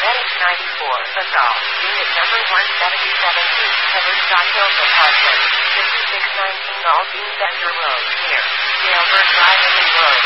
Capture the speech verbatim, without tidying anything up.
Medic ninety-four, Basalt, Unit number one seventy-seven two, Heatherstock Hills Apartment, fifty-six nineteen Aldine Bender Road, near Jailbird Drive and Road.